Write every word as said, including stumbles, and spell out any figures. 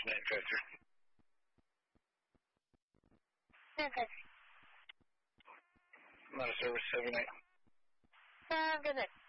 night tractor. Fantastic. I'm out of service. Have a good night. Have a good night.